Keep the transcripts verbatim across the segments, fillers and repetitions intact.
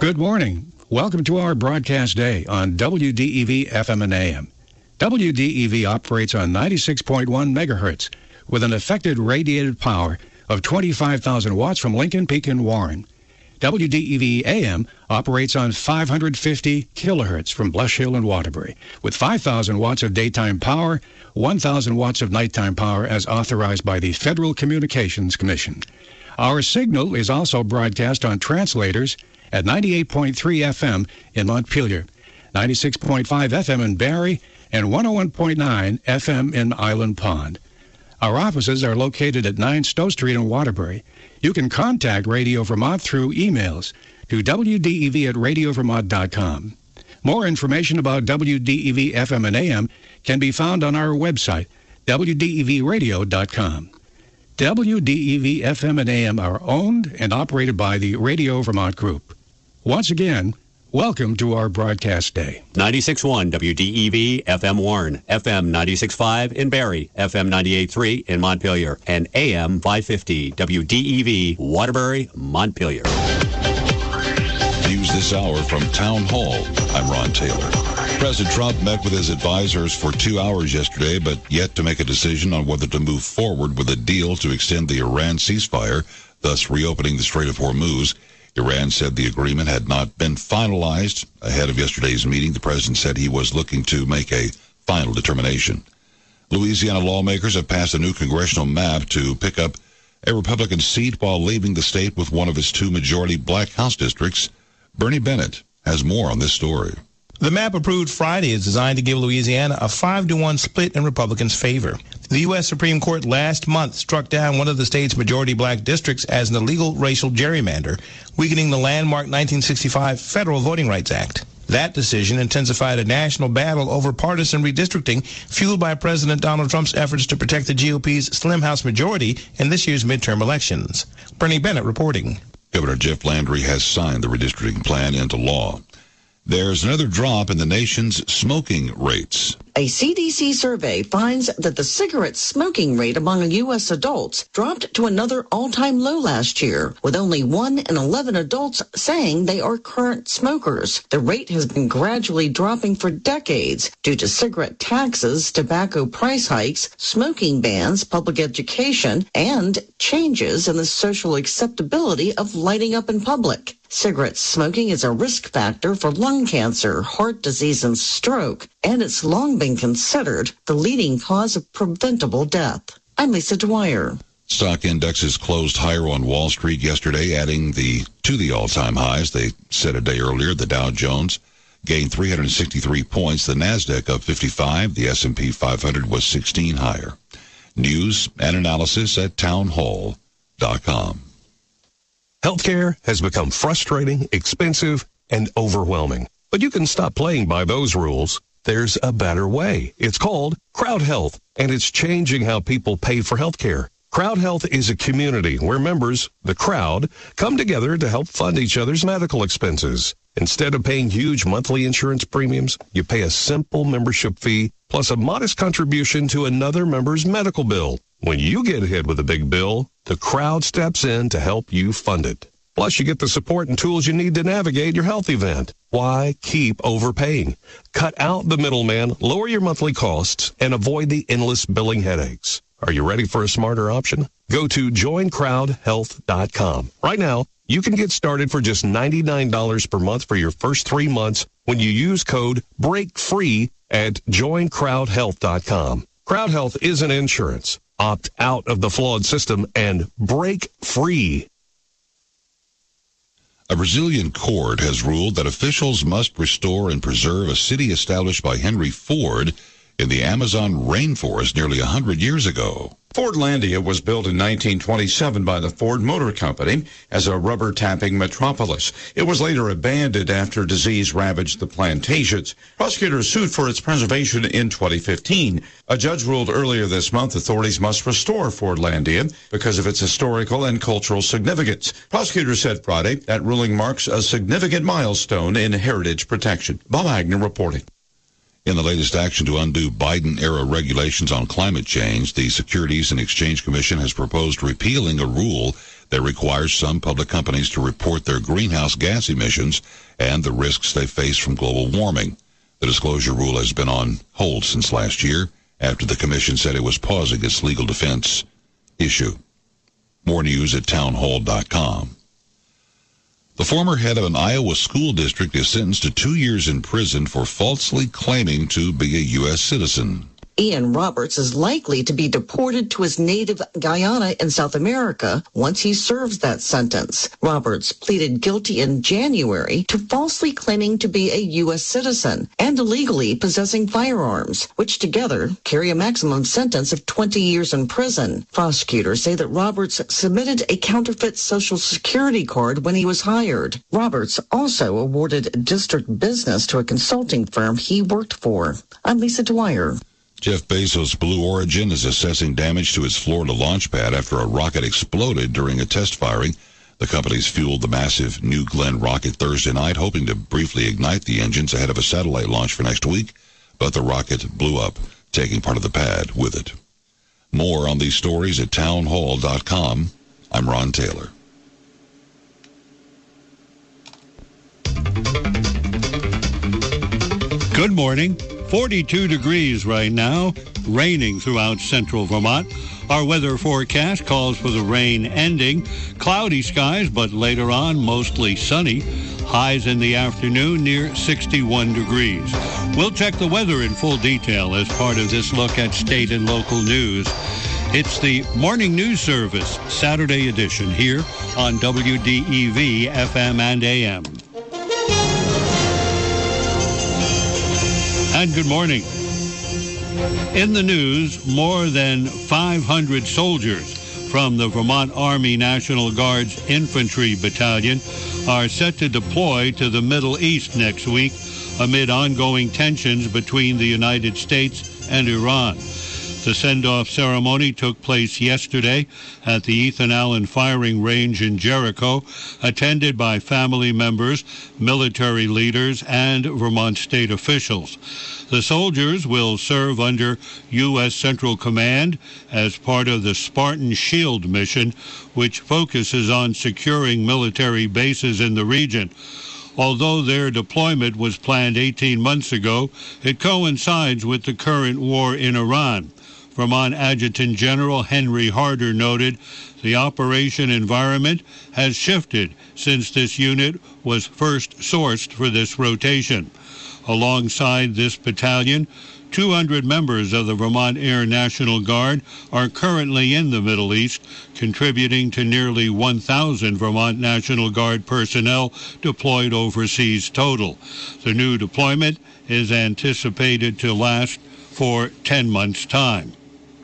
Good morning. Welcome to our broadcast day on W D E V F M and A M. W D E V operates on ninety-six point one megahertz with an effective radiated power of twenty-five thousand watts from Lincoln Peak and Warren. W D E V A M operates on five hundred fifty kilohertz from Blush Hill and Waterbury with five thousand watts of daytime power, one thousand watts of nighttime power as authorized by the Federal Communications Commission. Our signal is also broadcast on translators at ninety-eight point three F M in Montpelier, ninety-six point five F M in Barrie, and one oh one point nine F M in Island Pond. Our offices are located at nine Stowe Street in Waterbury. You can contact Radio Vermont through emails to W D E V at radio vermont dot com. More information about W D E V F M and A M can be found on our website, W D E V radio dot com. W D E V F M and A M are owned and operated by the Radio Vermont Group. Once again, welcome to our broadcast day. ninety-six point one W D E V F M Warren, F M ninety-six point five in Barrie, F M ninety-eight point three in Montpelier, and A M five fifty W D E V Waterbury, Montpelier. News this hour from Town Hall. I'm Ron Taylor. President Trump met with his advisors for two hours yesterday, but yet to make a decision on whether to move forward with a deal to extend the Iran ceasefire, thus reopening the Strait of Hormuz. Iran said the agreement had not been finalized. Ahead of yesterday's meeting, the president said he was looking to make a final determination. Louisiana lawmakers have passed a new congressional map to pick up a Republican seat while leaving the state with one of its two majority black House districts. Bernie Bennett has more on this story. The map approved Friday is designed to give Louisiana a five to one split in Republicans' favor. The U S Supreme Court last month struck down one of the state's majority black districts as an illegal racial gerrymander, weakening the landmark nineteen sixty-five Federal Voting Rights Act. That decision intensified a national battle over partisan redistricting, fueled by President Donald Trump's efforts to protect the G O P's slim House majority in this year's midterm elections. Bernie Bennett reporting. Governor Jeff Landry has signed the redistricting plan into law. There's another drop in the nation's smoking rates. A C D C survey finds that the cigarette smoking rate among U S adults dropped to another all-time low last year, with only one in eleven adults saying they are current smokers. The rate has been gradually dropping for decades due to cigarette taxes, tobacco price hikes, smoking bans, public education, and changes in the social acceptability of lighting up in public. Cigarette smoking is a risk factor for lung cancer, heart disease, and stroke, and it's long been considered the leading cause of preventable death. I'm Lisa Dwyer. Stock indexes closed higher on Wall Street yesterday, adding the to the all-time highs. They set a day earlier. The Dow Jones gained three hundred sixty-three points. The Nasdaq up fifty-five. The S and P five hundred was sixteen higher. News and analysis at town hall dot com. Healthcare has become frustrating, expensive, and overwhelming. But you can stop playing by those rules. There's a better way. It's called Crowd Health, and it's changing how people pay for healthcare. Crowd Health is a community where members, the crowd, come together to help fund each other's medical expenses. Instead of paying huge monthly insurance premiums, you pay a simple membership fee plus a modest contribution to another member's medical bill. When you get hit with a big bill, the crowd steps in to help you fund it. Plus, you get the support and tools you need to navigate your health event. Why keep overpaying? Cut out the middleman, lower your monthly costs, and avoid the endless billing headaches. Are you ready for a smarter option? Go to join crowd health dot com. Right now, you can get started for just ninety-nine dollars per month for your first three months when you use code BREAKFREE at join crowd health dot com. Crowd Health isn't insurance. Opt out of the flawed system and break free. A Brazilian court has ruled that officials must restore and preserve a city established by Henry Ford in the Amazon rainforest nearly one hundred years ago. Fordlandia was built in nineteen twenty-seven by the Ford Motor Company as a rubber-tapping metropolis. It was later abandoned after disease ravaged the plantations. Prosecutors sued for its preservation in twenty fifteen. A judge ruled earlier this month authorities must restore Fordlandia because of its historical and cultural significance. Prosecutors said Friday that ruling marks a significant milestone in heritage protection. Bob Agnew reporting. In the latest action to undo Biden-era regulations on climate change, the Securities and Exchange Commission has proposed repealing a rule that requires some public companies to report their greenhouse gas emissions and the risks they face from global warming. The disclosure rule has been on hold since last year after the commission said it was pausing its legal defense issue. More news at townhall dot com. The former head of an Iowa school district is sentenced to two years in prison for falsely claiming to be a U S citizen. Ian Roberts is likely to be deported to his native Guyana in South America once he serves that sentence. Roberts pleaded guilty in January to falsely claiming to be a U S citizen and illegally possessing firearms, which together carry a maximum sentence of twenty years in prison. Prosecutors say that Roberts submitted a counterfeit Social Security card when he was hired. Roberts also awarded district business to a consulting firm he worked for. I'm Lisa Dwyer. Jeff Bezos' Blue Origin is assessing damage to its Florida launch pad after a rocket exploded during a test firing. The company's fueled the massive New Glenn rocket Thursday night, hoping to briefly ignite the engines ahead of a satellite launch for next week, but the rocket blew up, taking part of the pad with it. More on these stories at townhall dot com. I'm Ron Taylor. Good morning. forty-two degrees right now, raining throughout central Vermont. Our weather forecast calls for the rain ending. Cloudy skies, but later on, mostly sunny. Highs in the afternoon near sixty-one degrees. We'll check the weather in full detail as part of this look at state and local news. It's the Morning News Service, Saturday edition, here on W D E V F M and A M. And good morning. In the news, more than five hundred soldiers from the Vermont Army National Guard's Infantry Battalion are set to deploy to the Middle East next week amid ongoing tensions between the United States and Iran. The send-off ceremony took place yesterday at the Ethan Allen Firing Range in Jericho, attended by family members, military leaders, and Vermont state officials. The soldiers will serve under U S Central Command as part of the Spartan Shield mission, which focuses on securing military bases in the region. Although their deployment was planned eighteen months ago, it coincides with the current war in Iran. Vermont Adjutant General Henry Harder noted the operation environment has shifted since this unit was first sourced for this rotation. Alongside this battalion, two hundred members of the Vermont Air National Guard are currently in the Middle East, contributing to nearly one thousand Vermont National Guard personnel deployed overseas total. The new deployment is anticipated to last for ten months' time.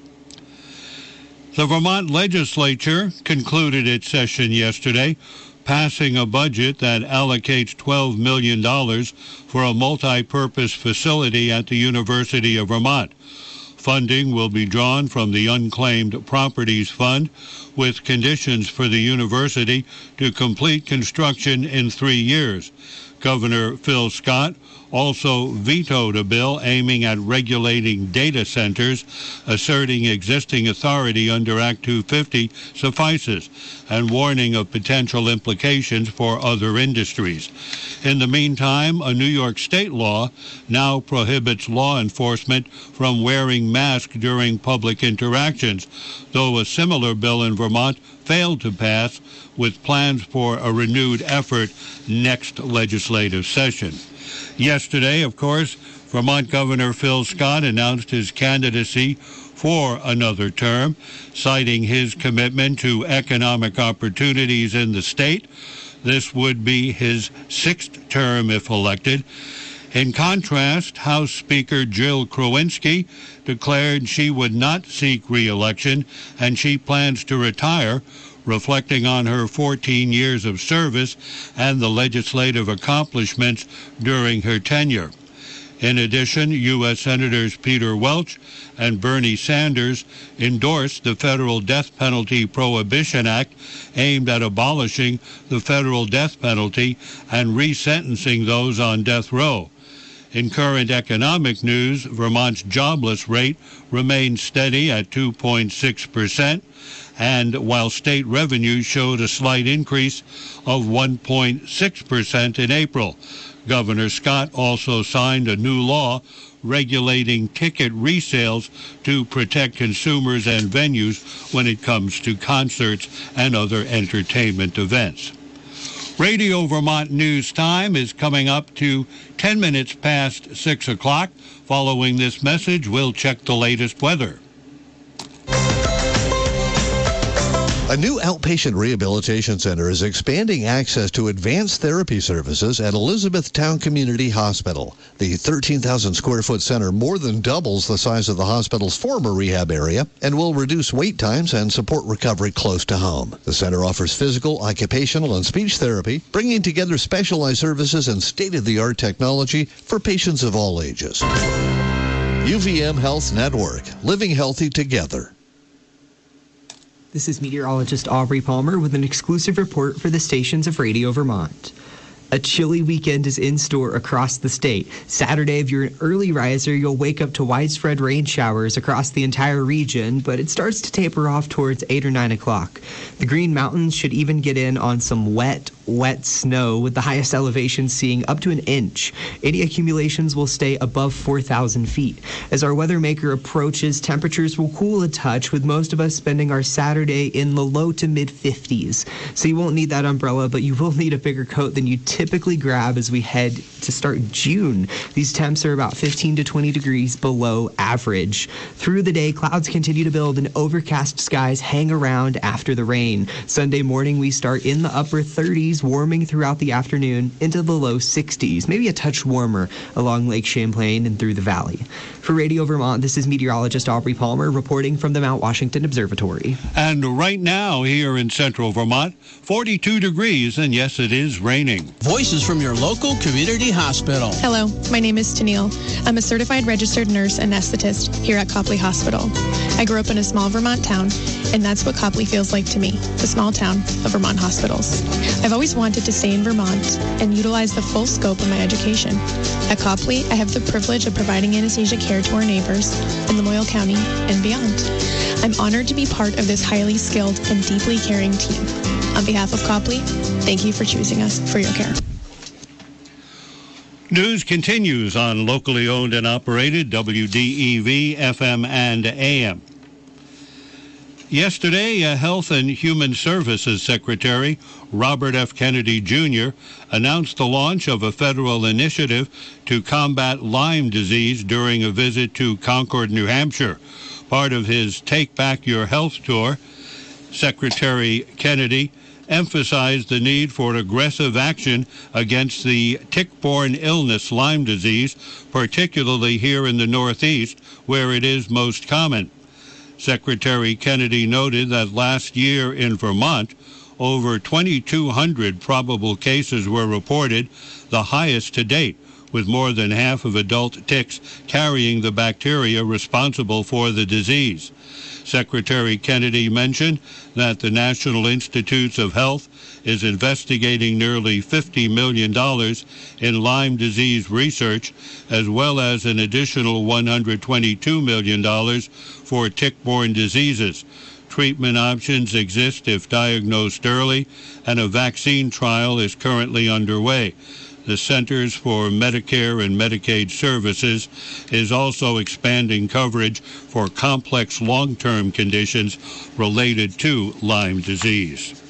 The Vermont legislature concluded its session yesterday, passing a budget that allocates twelve million dollars for a multi-purpose facility at the University of Vermont. Funding will be drawn from the Unclaimed Properties Fund, with conditions for the university to complete construction in three years. Governor Phil Scott also vetoed a bill aiming at regulating data centers, asserting existing authority under Act two fifty suffices, and warning of potential implications for other industries. In the meantime, a New York state law now prohibits law enforcement from wearing masks during public interactions, though a similar bill in Vermont failed to pass, with plans for a renewed effort next legislative session. Yesterday, of course, Vermont Governor Phil Scott announced his candidacy for another term, citing his commitment to economic opportunities in the state. This would be his sixth term if elected. In contrast, House Speaker Jill Krowinski declared she would not seek re-election and she plans to retire, reflecting on her fourteen years of service and the legislative accomplishments during her tenure. In addition, U S Senators Peter Welch and Bernie Sanders endorsed the Federal Death Penalty Prohibition Act, aimed at abolishing the federal death penalty and resentencing those on death row. In current economic news, Vermont's jobless rate remains steady at two point six percent, and while state revenue showed a slight increase of one point six percent in April. Governor Scott also signed a new law regulating ticket resales to protect consumers and venues when it comes to concerts and other entertainment events. Radio Vermont News Time is coming up to ten minutes past six o'clock. Following this message, we'll check the latest weather. A new outpatient rehabilitation center is expanding access to advanced therapy services at Elizabethtown Community Hospital. The thirteen thousand square foot center more than doubles the size of the hospital's former rehab area and will reduce wait times and support recovery close to home. The center offers physical, occupational, and speech therapy, bringing together specialized services and state-of-the-art technology for patients of all ages. U V M Health Network, living healthy together. This is meteorologist Aubrey Palmer with an exclusive report for the stations of Radio Vermont. A chilly weekend is in store across the state. Saturday, if you're an early riser, you'll wake up to widespread rain showers across the entire region, but it starts to taper off towards eight or nine o'clock. The Green Mountains should even get in on some wet, wet snow, with the highest elevation seeing up to an inch. Any accumulations will stay above four thousand feet. As our weather maker approaches, temperatures will cool a touch, with most of us spending our Saturday in the low to mid fifties. So you won't need that umbrella, but you will need a bigger coat than you typically grab as we head to start June. These temps are about fifteen to twenty degrees below average. Through the day, clouds continue to build and overcast skies hang around after the rain. Sunday morning, we start in the upper thirties, warming throughout the afternoon into the low sixties, maybe a touch warmer along Lake Champlain and through the valley. For Radio Vermont, this is meteorologist Aubrey Palmer reporting from the Mount Washington Observatory. And right now here in central Vermont, forty-two degrees, and yes, it is raining. Voices from your local community hospital. Hello, my name is Tennille. I'm a certified registered nurse anesthetist here at Copley Hospital. I grew up in a small Vermont town, and that's what Copley feels like to me, the small town of Vermont hospitals. I've always wanted to stay in Vermont and utilize the full scope of my education. At Copley, I have the privilege of providing anesthesia care to our neighbors in Lamoille County and beyond. I'm honored to be part of this highly skilled and deeply caring team. On behalf of Copley, thank you for choosing us for your care. News continues on locally owned and operated W D E V, F M, and A M. Yesterday, uh, Health and Human Services Secretary Robert F. Kennedy, Junior announced the launch of a federal initiative to combat Lyme disease during a visit to Concord, New Hampshire. Part of his Take Back Your Health tour, Secretary Kennedy emphasized the need for aggressive action against the tick-borne illness Lyme disease, particularly here in the Northeast, where it is most common. Secretary Kennedy noted that last year in Vermont, over twenty-two hundred probable cases were reported, the highest to date, with more than half of adult ticks carrying the bacteria responsible for the disease. Secretary Kennedy mentioned that the National Institutes of Health is investigating nearly fifty million dollars in Lyme disease research, as well as an additional one hundred twenty-two million dollars for tick-borne diseases. Treatment options exist if diagnosed early, and a vaccine trial is currently underway. The Centers for Medicare and Medicaid Services is also expanding coverage for complex long-term conditions related to Lyme disease.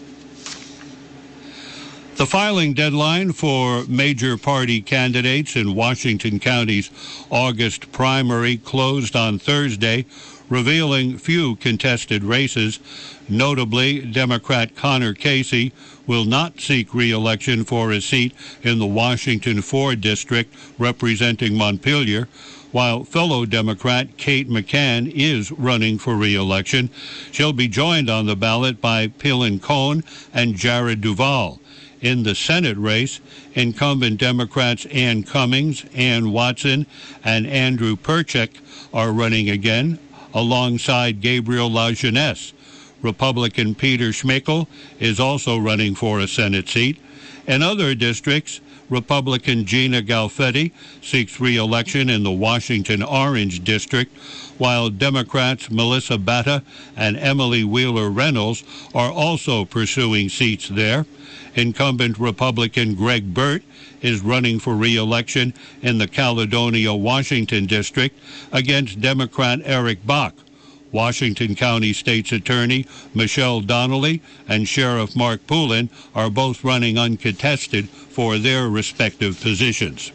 The filing deadline for major party candidates in Washington County's August primary closed on Thursday, revealing few contested races. Notably, Democrat Connor Casey will not seek re-election for a seat in the Washington four district representing Montpelier, while fellow Democrat Kate McCann is running for re-election. She'll be joined on the ballot by Phelan Cohn and Jared Duval. In the Senate race, incumbent Democrats Ann Cummings, Ann Watson, and Andrew Perchik are running again, alongside Gabriel LaJeunesse. Republican Peter Schmeichel is also running for a Senate seat. In other districts, Republican Gina Galfetti seeks re-election in the Washington Orange District, while Democrats Melissa Batta and Emily Wheeler Reynolds are also pursuing seats there. Incumbent Republican Greg Burt is running for re-election in the Caledonia, Washington District against Democrat Eric Bach. Washington County State's Attorney Michelle Donnelly and Sheriff Mark Poulin are both running uncontested for their respective positions.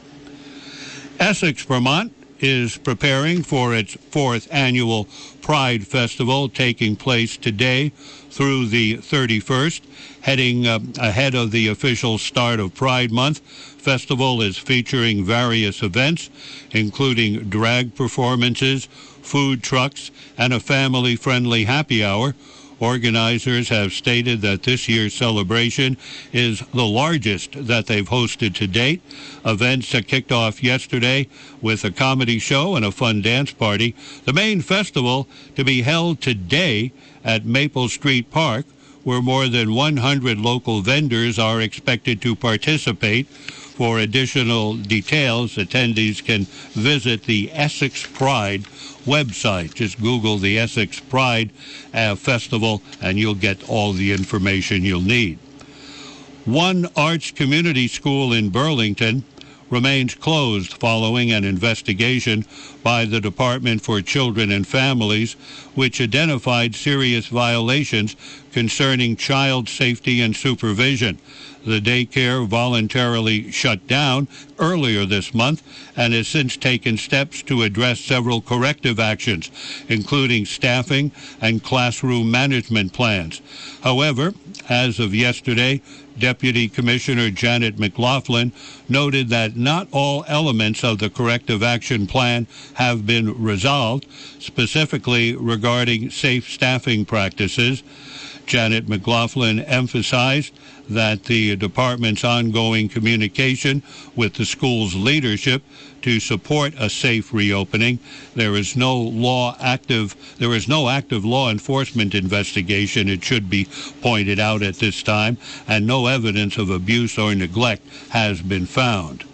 Essex, Vermont is preparing for its fourth annual Pride Festival, taking place today through the thirty-first. Heading uh, ahead of the official start of Pride Month, festival is featuring various events, including drag performances, food trucks, and a family-friendly happy hour. Organizers have stated that this year's celebration is the largest that they've hosted to date. Events that kicked off yesterday with a comedy show and a fun dance party. The main festival to be held today at Maple Street Park, where more than one hundred local vendors are expected to participate. For additional details, attendees can visit the Essex Pride website. Just Google the Essex Pride uh, Festival and you'll get all the information you'll need. One Arts Community School in Burlington remains closed following an investigation by the Department for Children and Families, which identified serious violations concerning child safety and supervision. The daycare voluntarily shut down earlier this month and has since taken steps to address several corrective actions, including staffing and classroom management plans. However, as of yesterday, Deputy Commissioner Janet McLaughlin noted that not all elements of the corrective action plan have been resolved, specifically regarding safe staffing practices. Janet McLaughlin emphasized that the department's ongoing communication with the school's leadership to support a safe reopening. There is no law active, there is no active law enforcement investigation, it should be pointed out at this time, and no evidence of abuse or neglect has been found.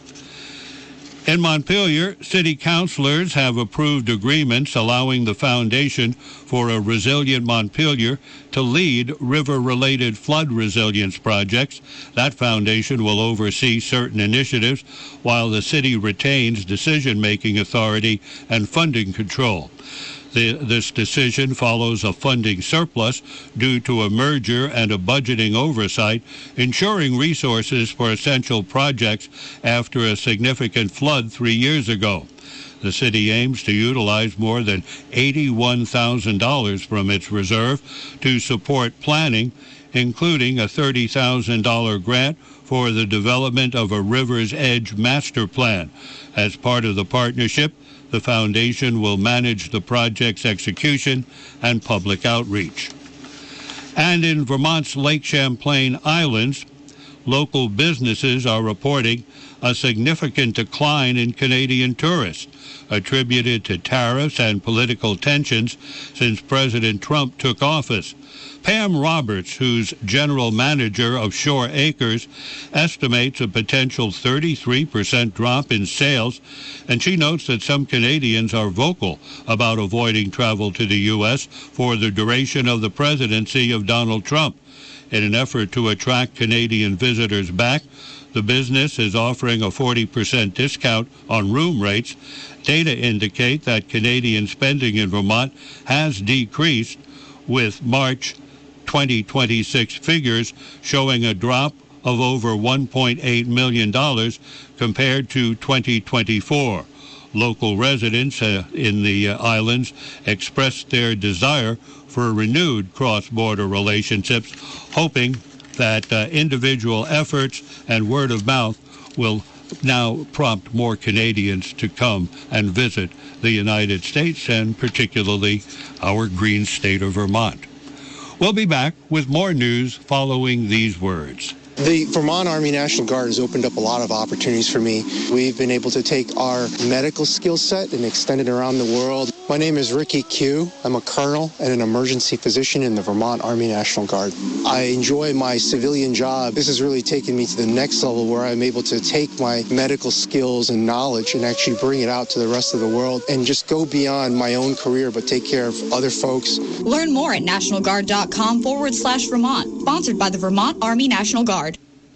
In Montpelier, city councilors have approved agreements allowing the Foundation for a Resilient Montpelier to lead river-related flood resilience projects. That foundation will oversee certain initiatives while the city retains decision-making authority and funding control. The, this decision follows a funding surplus due to a merger and a budgeting oversight, ensuring resources for essential projects after a significant flood three years ago. The city aims to utilize more than eighty-one thousand dollars from its reserve to support planning, including a thirty thousand dollars grant for the development of a River's Edge master plan. As part of the partnership, the foundation will manage the project's execution and public outreach. And in Vermont's Lake Champlain Islands, local businesses are reporting a significant decline in Canadian tourists, attributed to tariffs and political tensions since President Trump took office. Pam Roberts, who's general manager of Shore Acres, estimates a potential thirty-three percent drop in sales, and she notes that some Canadians are vocal about avoiding travel to the U S for the duration of the presidency of Donald Trump. In an effort to attract Canadian visitors back, the business is offering a forty percent discount on room rates. Data indicate that Canadian spending in Vermont has decreased, with March twenty twenty-six figures showing a drop of over one point eight million dollars compared to twenty twenty-four. Local residents uh, in the uh, islands expressed their desire for renewed cross-border relationships, hoping that uh, individual efforts and word of mouth will now prompt more Canadians to come and visit the United States, and particularly our green state of Vermont. We'll be back with more news following these words. The Vermont Army National Guard has opened up a lot of opportunities for me. We've been able to take our medical skill set and extend it around the world. My name is Ricky Q. I'm a colonel and an emergency physician in the Vermont Army National Guard. I enjoy my civilian job. This has really taken me to the next level where I'm able to take my medical skills and knowledge and actually bring it out to the rest of the world and just go beyond my own career but take care of other folks. Learn more at nationalguard.com forward slash Vermont. Sponsored by the Vermont Army National Guard.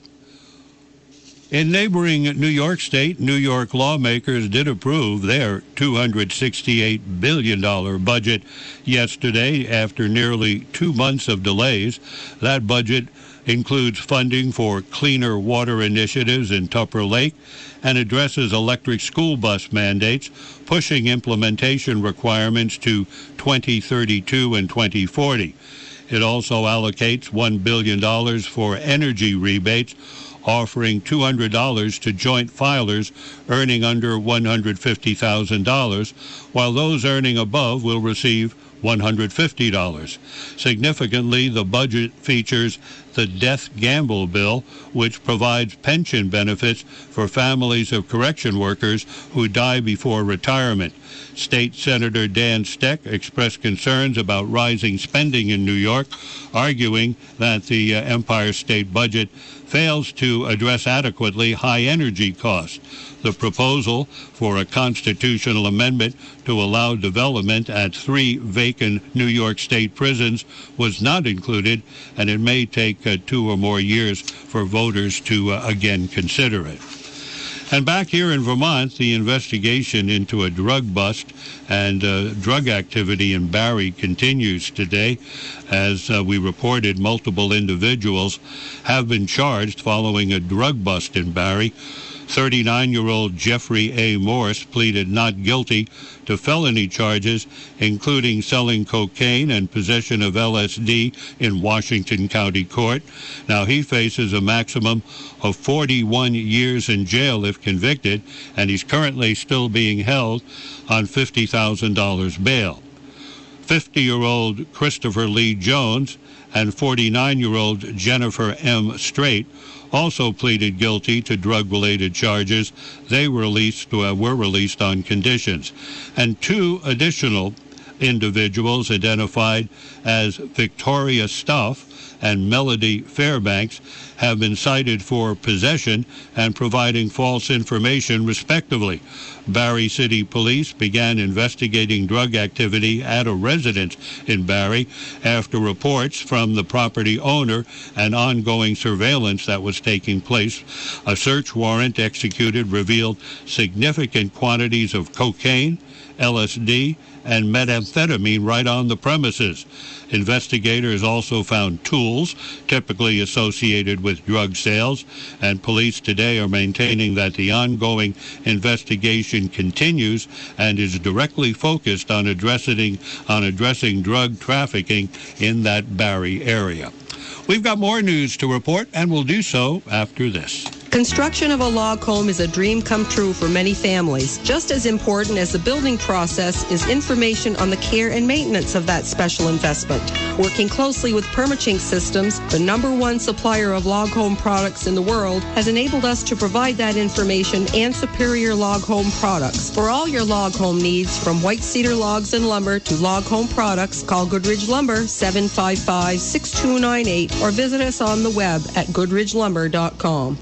In neighboring New York State, New York lawmakers did approve their two hundred sixty-eight billion dollars budget yesterday after nearly two months of delays. That budget includes funding for cleaner water initiatives in Tupper Lake and addresses electric school bus mandates, pushing implementation requirements to twenty thirty-two and twenty forty. It also allocates one billion dollars for energy rebates, offering two hundred dollars to joint filers earning under one hundred fifty thousand dollars, while those earning above will receive one hundred fifty dollars. Significantly, the budget features the death gamble bill, which provides pension benefits for families of correction workers who die before retirement. State Senator Dan Steck expressed concerns about rising spending in New York, arguing that the uh, Empire State budget fails to address adequately high energy costs. The proposal for a constitutional amendment to allow development at three vacant New York State prisons was not included, and it may take uh, two or more years for voters to uh, again consider it. And back here in Vermont, the investigation into a drug bust and uh, drug activity in Barre continues today. As uh, we reported, multiple individuals have been charged following a drug bust in Barre. thirty-nine-year-old Jeffrey A. Morse pleaded not guilty to felony charges, including selling cocaine and possession of L S D in Washington County Court. Now, he faces a maximum of forty-one years in jail if convicted, and he's currently still being held on fifty thousand dollars bail. fifty-year-old Christopher Lee Jones and forty-nine-year-old Jennifer M. Strait also pleaded guilty to drug-related charges. They were released, uh, were released on conditions. And two additional individuals identified as Victoria Stuff and Melody Fairbanks have been cited for possession and providing false information, respectively. Barre City Police began investigating drug activity at a residence in Barre after reports from the property owner and ongoing surveillance that was taking place. A search warrant executed revealed significant quantities of cocaine, L S D, and methamphetamine right on the premises. Investigators also found tools typically associated with drug sales, and police today are maintaining that the ongoing investigation continues and is directly focused on addressing on addressing drug trafficking in that Barre area. We've got more news to report, and we'll do so after this. Construction of a log home is a dream come true for many families. Just as important as the building process is information on the care and maintenance of that special investment. Working closely with Permachink Systems, the number one supplier of log home products in the world, has enabled us to provide that information and superior log home products. For all your log home needs, from white cedar logs and lumber to log home products, call Goodridge Lumber seven five five, six two nine eight or visit us on the web at goodridge lumber dot com.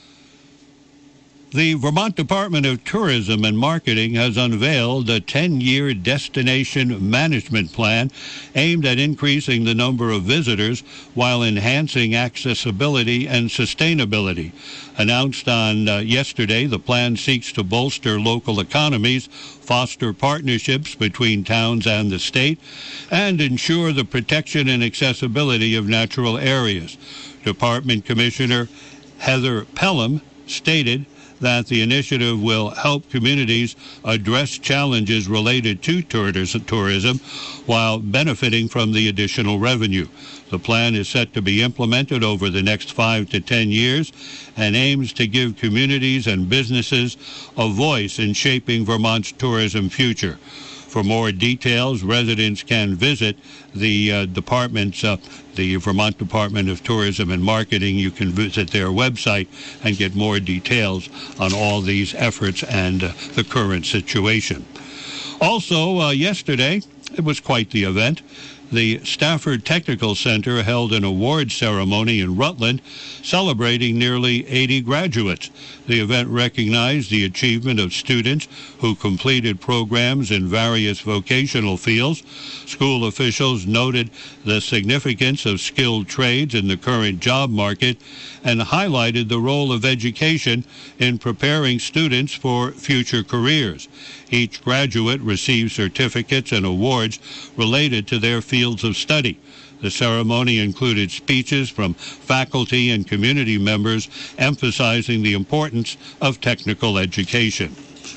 The Vermont Department of Tourism and Marketing has unveiled a ten-year destination management plan aimed at increasing the number of visitors while enhancing accessibility and sustainability. Announced on uh, yesterday, the plan seeks to bolster local economies, foster partnerships between towns and the state, and ensure the protection and accessibility of natural areas. Department Commissioner Heather Pelham stated that the initiative will help communities address challenges related to tourism while benefiting from the additional revenue. The plan is set to be implemented over the next five to ten years and aims to give communities and businesses a voice in shaping Vermont's tourism future. For more details, residents can visit the uh, department's, uh, the Vermont Department of Tourism and Marketing. You can visit their website and get more details on all these efforts and uh, the current situation. Also, uh, yesterday, it was quite the event. The Stafford Technical Center held an awards ceremony in Rutland, celebrating nearly eighty graduates. The event recognized the achievement of students who completed programs in various vocational fields. School officials noted the significance of skilled trades in the current job market and highlighted the role of education in preparing students for future careers. Each graduate received certificates and awards related to their fields of study. The ceremony included speeches from faculty and community members emphasizing the importance of technical education.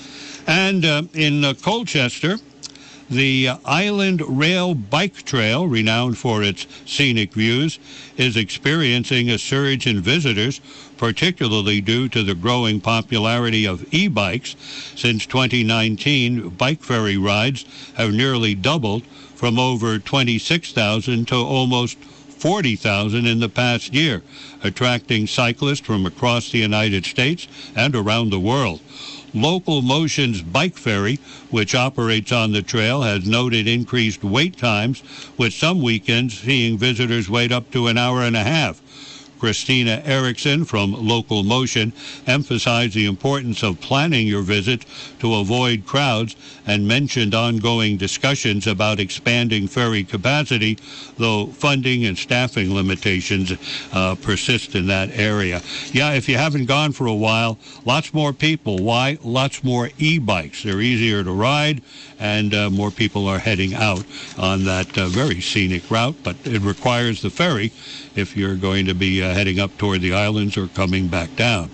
And uh, in uh, Colchester, the Island Rail Bike Trail, renowned for its scenic views, is experiencing a surge in visitors, particularly due to the growing popularity of e-bikes. Since twenty nineteen, bike ferry rides have nearly doubled from over twenty-six thousand to almost forty thousand in the past year, attracting cyclists from across the United States and around the world. Local Motion's bike ferry, which operates on the trail, has noted increased wait times, with some weekends seeing visitors wait up to an hour and a half. Christina Erickson from Local Motion emphasized the importance of planning your visits to avoid crowds and mentioned ongoing discussions about expanding ferry capacity, though funding and staffing limitations uh, persist in that area. Yeah, if you haven't gone for a while, lots more people. Why? Lots more e-bikes. They're easier to ride, and uh, more people are heading out on that uh, very scenic route, but it requires the ferry if you're going to be uh, heading up toward the islands or coming back down.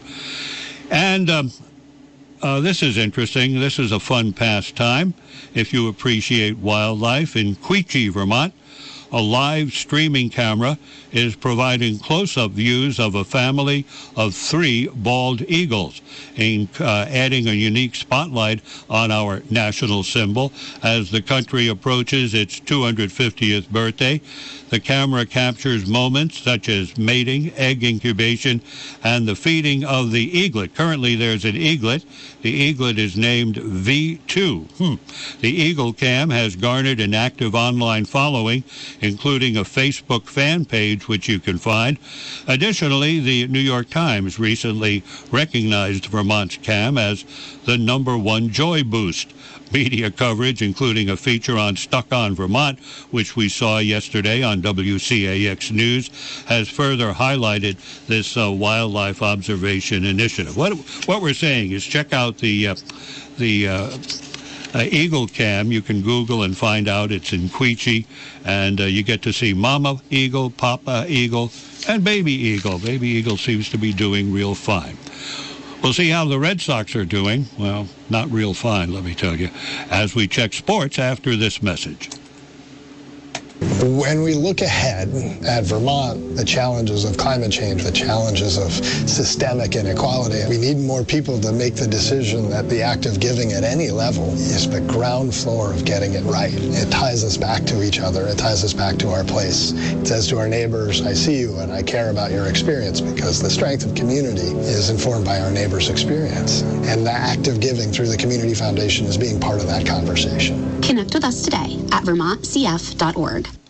And um, uh, this is interesting. This is a fun pastime. If you appreciate wildlife, in Quechee, Vermont, a live streaming camera is providing close-up views of a family of three bald eagles, and uh, adding a unique spotlight on our national symbol as the country approaches its two hundred fiftieth birthday. The camera captures moments such as mating, egg incubation, and the feeding of the eaglet. Currently, there's an eaglet. The eaglet is named V two. Hmm. The Eagle Cam has garnered an active online following, including a Facebook fan page, which you can find. Additionally, the New York Times recently recognized Vermont's cam as the number one joy boost. Media coverage, including a feature on Stuck on Vermont, which we saw yesterday on W C A X News, has further highlighted this uh, wildlife observation initiative. What what we're saying is check out the uh, the uh, uh, Eagle Cam. You can Google and find out it's in Quechee, and uh, you get to see Mama Eagle, Papa Eagle, and Baby Eagle. Baby Eagle seems to be doing real fine. We'll see how the Red Sox are doing. Well, not real fine, let me tell you, as we check sports after this message. When we look ahead at Vermont, the challenges of climate change, the challenges of systemic inequality, we need more people to make the decision that the act of giving at any level is the ground floor of getting it right. It ties us back to each other. It ties us back to our place. It says to our neighbors, I see you and I care about your experience, because the strength of community is informed by our neighbors' experience. And the act of giving through the Community Foundation is being part of that conversation. Connect with us today at vermont c f dot org.